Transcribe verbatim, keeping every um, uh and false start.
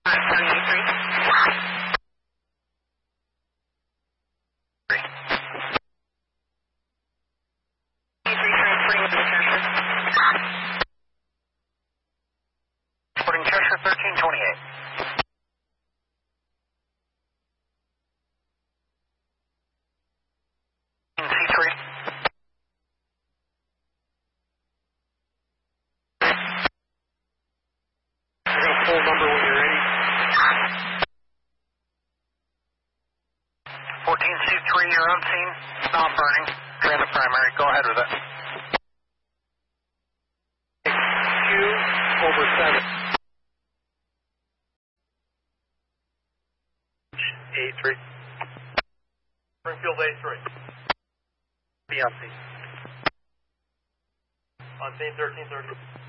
Reporting Cheshire thirteen twenty-eight. C three. You're going to pull number when you're ready. fourteen C three, you're on scene. Not burning. Trailer primary. Go ahead with it. Q over seven. A three. Springfield A three. Be on scene. On scene thirteen thirty.